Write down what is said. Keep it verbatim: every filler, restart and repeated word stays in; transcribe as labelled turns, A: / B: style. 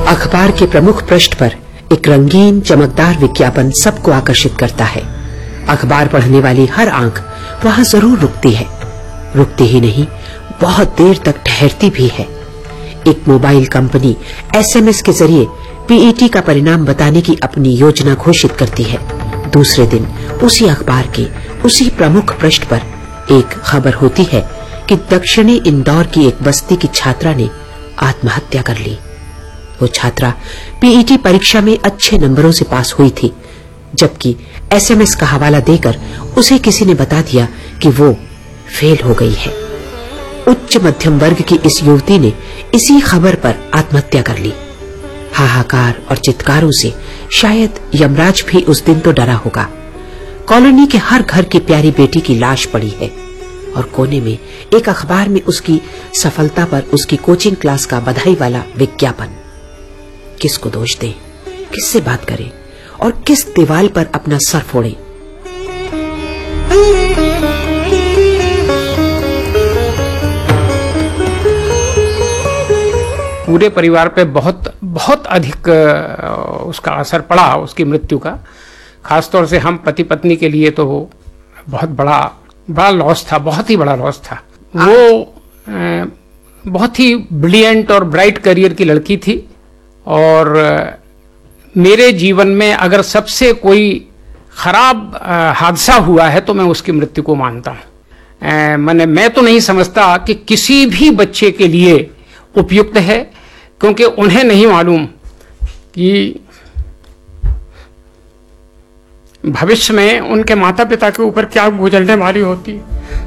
A: अखबार के प्रमुख पृष्ठ पर एक रंगीन चमकदार विज्ञापन सबको आकर्षित करता है। अखबार पढ़ने वाली हर आंख वहां जरूर रुकती है। रुकती ही नहीं, बहुत देर तक ठहरती भी है। एक मोबाइल कंपनी एसएमएस के जरिए पीईटी का परिणाम बताने की अपनी योजना घोषित करती है। दूसरे दिन उसी अखबार के उसी प्रमुख पृष्ठ पर एक खबर होती है कि दक्षिणी इंदौर की एक बस्ती की छात्रा ने आत्महत्या कर ली। वो छात्रा पीईटी परीक्षा में अच्छे नंबरों से पास हुई थी, जबकि एसएमएस का हवाला देकर उसे किसी ने बता दिया कि वो फेल हो गई है। उच्च मध्यम वर्ग की इस युवती ने इसी खबर पर आत्महत्या कर ली। हाहाकार और चित्कारों से शायद यमराज भी उस दिन तो डरा होगा। कॉलोनी के हर घर की प्यारी बेटी की लाश पड़ी है और कोने में एक अखबार में उसकी सफलता पर उसकी कोचिंग क्लास का बधाई वाला विज्ञापन। किसको दोष दें, किससे बात करें और किस दीवार पर अपना सर फोड़ें?
B: पूरे परिवार पे बहुत बहुत अधिक उसका असर पड़ा, उसकी मृत्यु का। खासतौर से हम पति पत्नी के लिए तो वो बहुत बड़ा बड़ा लॉस था, बहुत ही बड़ा लॉस था। वो बहुत ही ब्रिलियंट और ब्राइट करियर की लड़की थी और मेरे जीवन में अगर सबसे कोई खराब हादसा हुआ है तो मैं उसकी मृत्यु को मानता हूँ। मैंने मैं तो नहीं समझता कि किसी भी बच्चे के लिए उपयुक्त है, क्योंकि उन्हें नहीं मालूम कि भविष्य में उनके माता पिता के ऊपर क्या गुजरने वाली होती है।